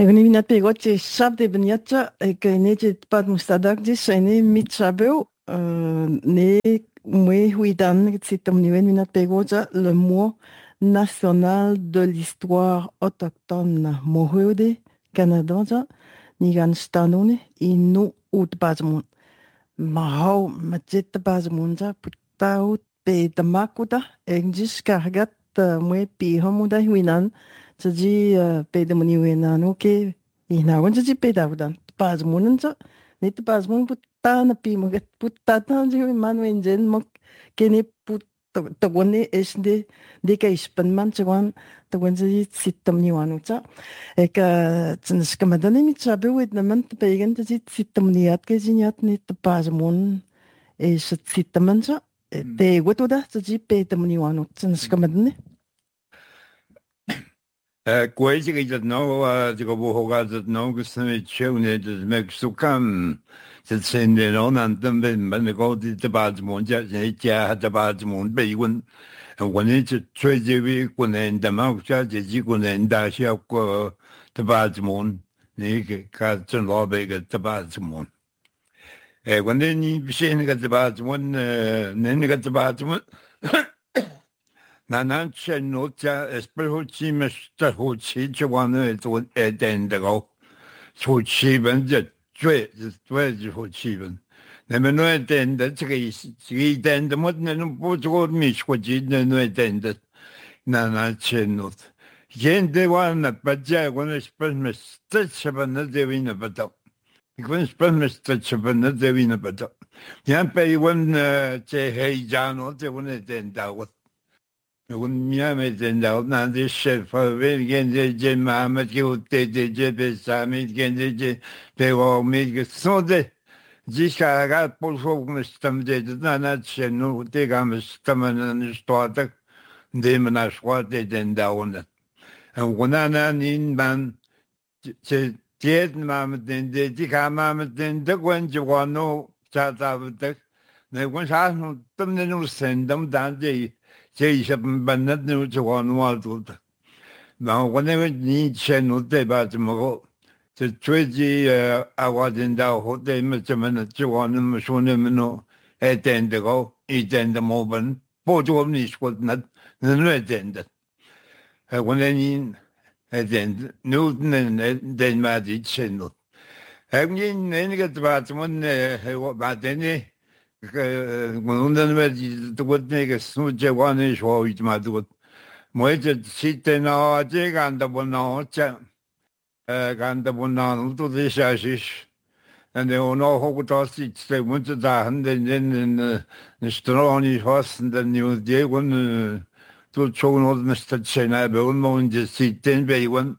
Эгни минат пеготи шабде бниятча экнети пад мустадаг ди шайни митшабеу не муе huidan циtam nivel minat pegota le mois national de l'histoire autochtone mohode Canada nigan stanone inu utbazmun mahau majet bazmunza putaut pe tamakuta engis kargat mue pi homuda huinan jadi pedemoni wenano ke inawan jadi pedaudan pasmunan so net pasmun putta na pi magat putta ta jadi man wenjen mok kene put tagone esde de ka ispan man chwan tagon jadi sitam ni wanu cha eka tsins kamadani mi chabe wet na man pegen jadi sitam ni at ke jinyat net pasmun es sitam man so te gotoda jadi pedemoni wanu tsins kamadani Kweet ik dat nou, ik heb gaat het nou gestemd, het is met zoeken. Het zijn de non dan ben ik ook die debatmond, ja, het debatmond bij hun. En wanneer het tweede week kunnen de maak, ja, die kunnen daar je ook debatmond. Nee, ik ga het een lobby het debatmond. Wanneer niet bezien het debatmond, nee, het debatmond. 나는 노자 에스프로치면 호치 좋아하는 돈 에덴다고 호치면 이제 죄 호치면 내가 너에 된다 저게 이 된다 뭐 내는 보고 미치고지 너에 된다 나나 첸노 옌데 와나 바자고는 스프면 스트치면 되위나 바다 이건 스프면 스트치면 되위나 바다 양배 이건 제 회장으로 되고는 된다고 Miami 된다고 나한테 셰프 겐제제 마음에 기우때제 베사미 겐제제 배워미 그 소데 지샤가 볼소금 스tam제 나나 첸노 때가면 스tam은 스토아다 데미나 스와데 된다고는 원하나 인만 제 제마음 된데 지가 마음 된데 권주관노 자다부터 내가 사는 뜸내는 센담 단제 제이십 만났는 좋아하는 나 원래 니 채널 때 봐도 뭐고 저 죄지 아와진다 호텔에 좀 좋아하는 손님은 에텐드고 이텐드 모번 보조금이 있고 나 너네 텐드 원래 니 에텐드 누드는 덴마디 채널 형님 내가 봐도면 봐대니 오늘은 왜 그것내게 수제관에 좋아하지 마도 뭐지 시대나 제가 안다 보나 자 간다 보나 또 대샤시 근데 오늘 하고 다시 제 문제 다 한데 이제는 스트로니 호스는 뉴 제군 또 좋은 옷을 스트치나 배운 뭐 이제 시대 배운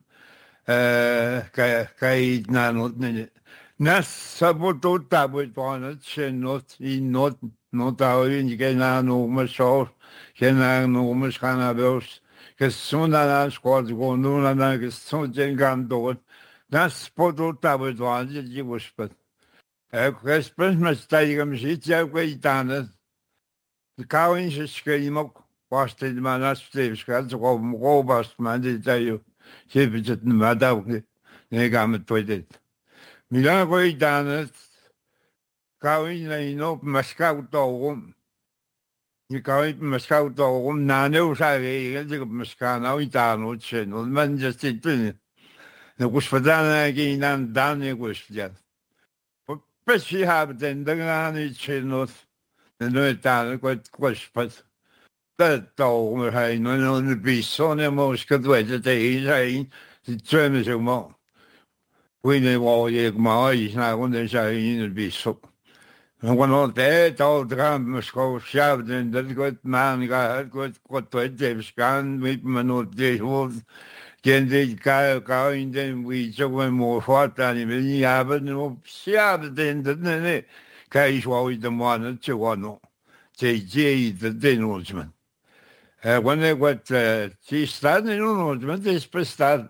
가이 나는 nas saboto tabu toana chenot not notawi ni gena no masho gena no mashana beos que sona na squad go no na que son jengando nas poto tabu toana ji wospet respen mas taigam shit ja kwaitana kawin shkemok wasted manas stevska go go bast man de tayo shebit madaw ne gamet toidet Milagro danes, kawin na ino maskautorum. Ni kawin maskautorum nano sa regel de maskana itano cheno man just tin. Na kusfadana ginan dane kusfja. Peshi hab den dangani cheno. No tan kusfat. Dat me hij no bisone moskadwe de is die treme zo mo. When was ik maar iets naar onder zijn in het bisschop. En wanneer altijd al dram school schaafden, dat ik wat man gehad, wat heeft gaan met mijn nood deze hoofd. Ken dit kou in den wie zo een mooi voort aan die wil niet hebben op schaafden dat nee. Kijk wat de man het zo wat je de denoosman. Wanneer wat ze staat in ons, is bestaat.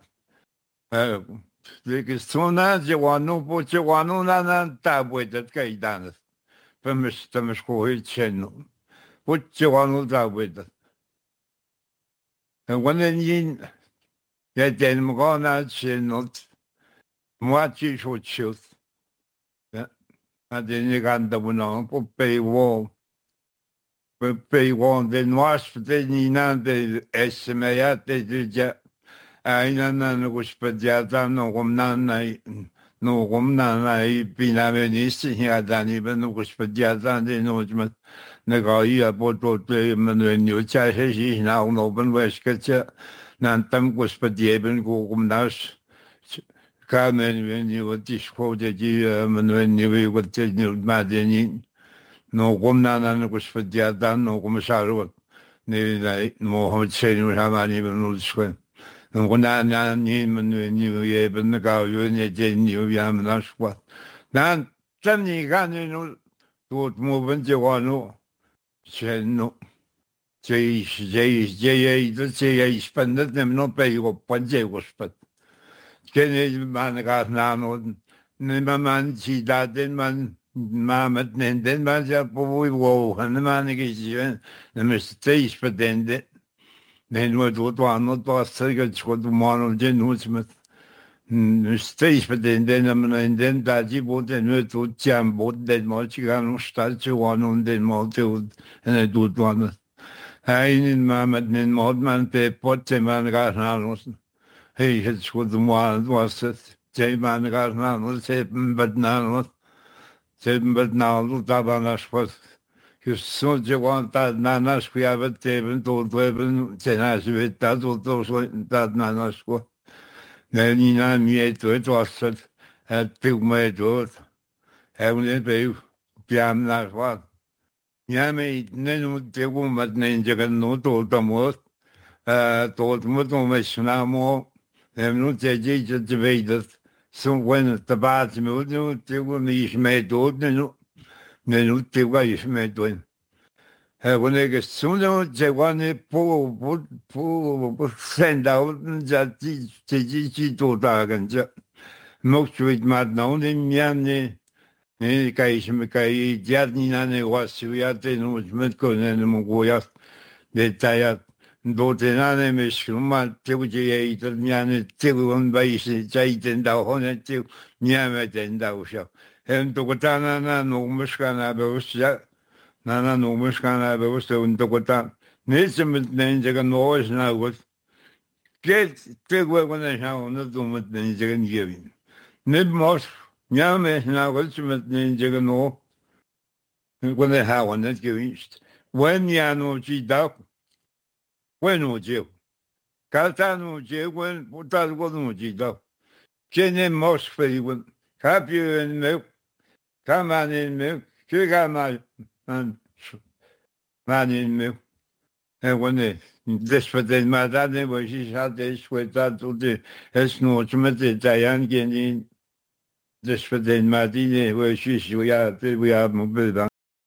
Like sona jewano po jewano na taboy dat kay danas. Pamis ko cheno. Po jewano taboy dat. And when yin ya den mo na cheno Muachi Shochus. And then you got the one on pay wall. Pay wall, then wash the Nina, the Esmayat, the Jet. Aynen kuşpediyadan okumdan no okumdan binavenisi hiadan ibn kuşpediyadan de no cmet negaya botote menvenyo chahe na unoben wesketche nantam kuşpediyeben okumdas kamen venyo diskode di menvenyo wette madeni no okumdan kuşpediyadan no komisaru ne Mohammed Seyni Hamani ben ulskwen Ngunana ni menu ye ben ga yu ne je ni yu ya na shwa. Nan zhen ni gan ni no du mo ben je wa no chen no. Je ye de ye spen de nem no pe go pan je go spen. Ken man ga na no ne man chi da den man ma met nen den man ja po wo han man ge ji ne me ste spen den de. Nee, nooit wordt nooit was zeker het man of den hoe met steeds met den dat je wordt en nooit wordt jam wordt den maar je gaat nog steeds gewoon om den maar te doen en het doet wat hij niet maar met den man pe pot te man gaat naar ons hij het goed man was het te man gaat naar ons hebben met naar ons hebben met naar ons dat was Sono giocata nana scuola teven tutto tenaci vetta tutto nana scuola nella mia tossa è più meglio è un più piam na qua niame non devo mangiare non tutto mo messiamo non c'è gente che vede sono buone tabacchi non devo mi smetto non ti vuoi smettere. Wanneer ik zo'n zewane po senda ja ti to dagen ja mocht je het maar nou niet nee kai jarni na ne was ja te no met konen mo goya detail do te na ne mesuma te je italiane te un paese jaiten da honen te niame den da usha en to kotana na no muskana be usha Nana no muskana be usha un to kota nese mit nen je no is na was get te go when I have no do mit nen je gevin ned mos niame na was mit nen je no when I have one that gewist when ya no ji da when no je kalta no je when putal go no ji da kene mos fe when happy and me come on in me kigama and man in me and when this for the madame was she had this with that to the es no chmete dayan geni this for the madine where we are mobile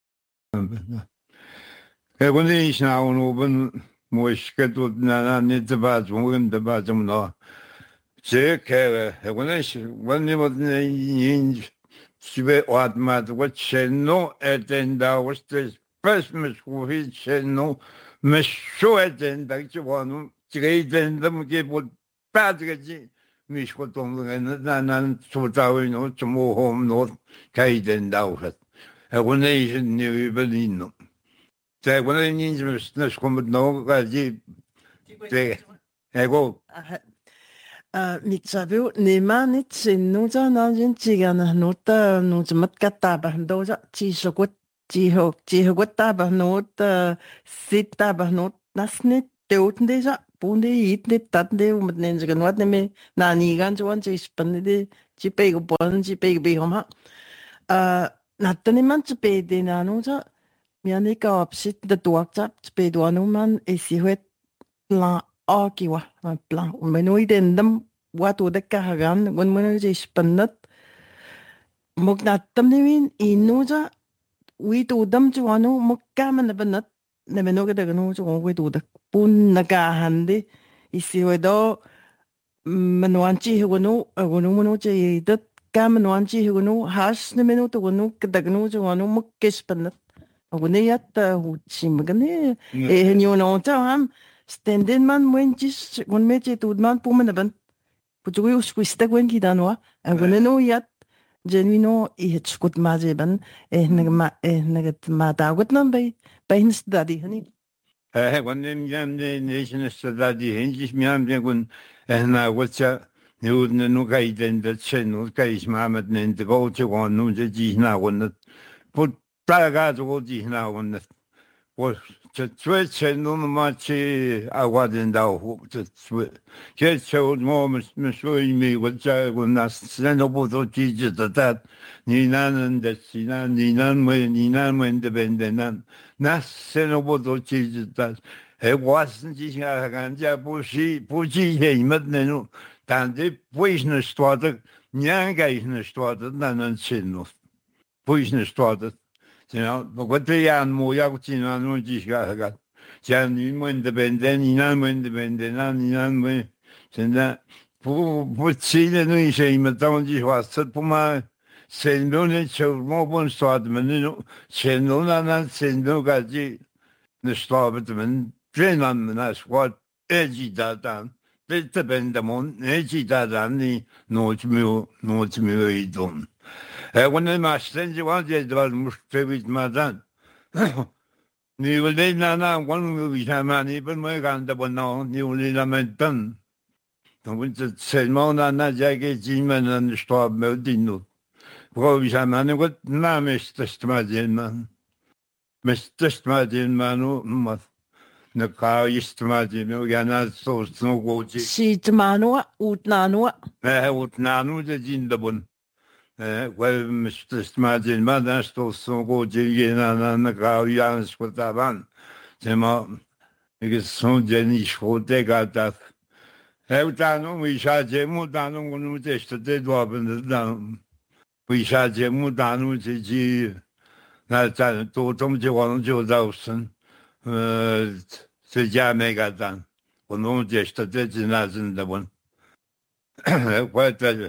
when is now an open more scheduled na net about when the bottom no check when it was in Sive atmat what no etenda was this Christmas which no mesho etenda one trade them give what padragi mishkotom and so no to more home north kaiden out a one nation new Berlin say when I need come no ego Mitsaviu nimanit sinnuta nanjin chigana nuta nutmat kataba doja chisokut chihoguttaba nuta sittaba nut nasnit teuten deja bundi itnit tatne mit nenjigan watne nani gan juan chispande chipego bon chipego bihoma nattani man chipede nanuja mianika opsit de tuakta chipedo anuman esihuet la Akiwa plan menoi dendam watu de kahagan wan mena je spannat moknatam nevin inuja wi tu dam chuanu mokkaman banat ne menoga de no chu wi tu de pun naga hande isiwedo manwanchi huno mono je dat kamanwanchi huno has ne meno to no kadagno chuanu mokkes spannat aguneyat hu chimgane e nyono tam Stenden man wentis when met je doet man poemen hebben. Putugu uskuista gwen kidanwa. Agweneno yat genuino ihitskut majeban nagat matagot nan bay hinstadi hani. Wanneem jamde nation stadi hinjis miam gun na whatcha nu gaiden dat chen gais mamet nen de go to one nu de ji na won put praga to ji na won was to switch no much I wasn't out to switch just showed moments showing me what I will not send over to teach that ni nan that si nan ni nan when the bendenan na send over to teach that it wasn't just a ganja bushi he met no dan de business started nyanga is started nan chin business started. Wat aan mooi ook zien aan ons is gehad. Zijn nu moet de bende, niet aan moet de bende, niet aan moet. Zijn dat voor zien nu is iemand dan die was het voor mij. Zijn nu niet zo mooi staat men nu. Zijn nu zijn nu gaat die de staat men trainen men als wat edgy dat aan. Dit de bende mon edgy dat aan die nooit meer doen. Wanneer maar steeds want je dat moest treffen maar dan. Nu wil je na wanneer we gaan maar niet meer gaan dat we nou nu wil je maar dan. Dan moet het zijn maar na zeggen zien men een stap met die nu. Waarom we gaan maar niet na meest maar zien man. Meest maar zien man nu. Na kou is maar zien we gaan naar zo goed. Ziet manu uit nanu. Uit nanu de zien de bon. Wel, maar maar dan stond zo goed in een grauw Jans voor dat van. Zeg maar, ik is zo'n Jenny schoot dat. Hij dan we zaten moet dan nu testen dit wapen dan. We zaten moet dan nu te na dan tot om te worden zo dausen. Ze ja mega dan. We nu testen dit na zijn dat bon. Wat dat.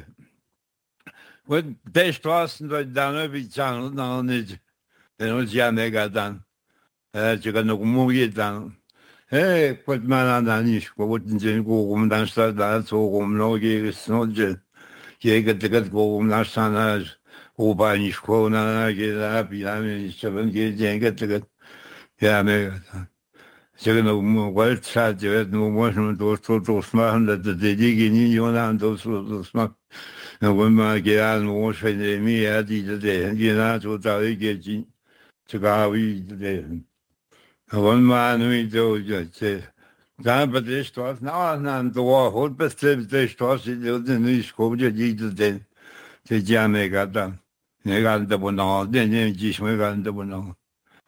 Wat de straßen dort dan heb ik dan niet. En ons ja mega dan. Je kan nog mooi dan. Wat man dan niet. Wat een zin om dan staat daar zo om nog eens je. Je gaat het om dan staan opa niet gewoon je heb je dan niet zo van je het. Ja mega dan. Ze kan nog wat staat je het nog mooi door smaken dat de dingen niet johan door smaken. When my get more than me at the day, you know, to tell you get to go today. One man we do just say, that but this was now and the war, hold but this was it the new school, you did then. The Jamaica got done. They got the one all, then you just went on the one all.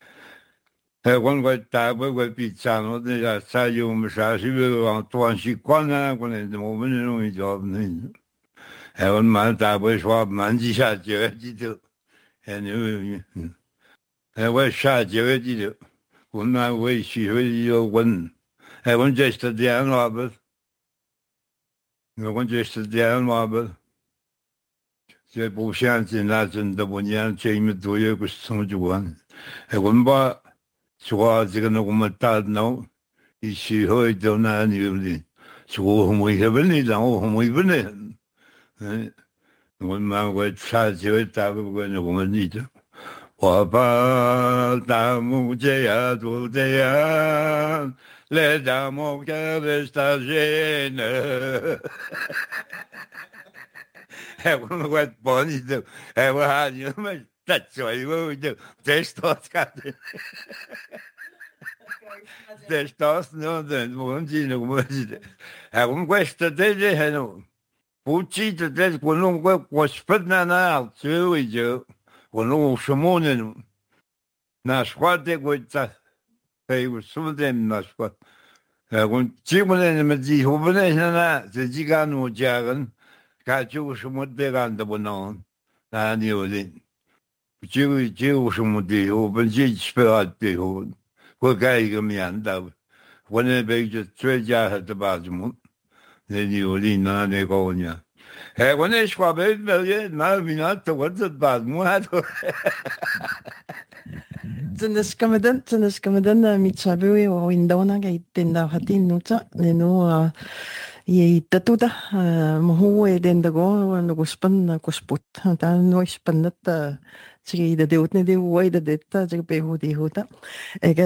One white table will be channeled, they saw you, Messiah, you will want to one she corner when the moment you know job. Een man daar was wat man die zat je die doet en nu hij was zat je die doet toen hij was je wil win hij was just de aanlopen hij was just de aanlopen ze boven zijn laten de bonjan chemen door je kost doen hij was maar zoals ik nog met dat nou is je ooit dan aan jullie zo mooi hebben niet dan mooi binnen. When my word charge you at when a woman needs Wapa Tamujaya Dudea Let them all get a Heaven what bonnie do. Ever had you that's what you will do. There's thoughts got there's thoughts no then won't you know what is it? I won't question the hello. Pucci de des quando was spednana tsuijo quando shamonen na squadre questa pei usudem na squad quando chimonen me di hobene na se gigano jagan kachu shumode ganda bonon na niolin jiu shumode oben ji spelate ho ko gai gamianda quando beige treja hat bazmun niolin na negonia wanneer is qua weet wel je nou minat wat het bad moet Tens kamadan mit sabe o indona ga itenda hatin nuta neno Tatuta mohu den dago no guspan kusput ta no ispanat sige ida deutne de uai da detta sige pehu de huta ega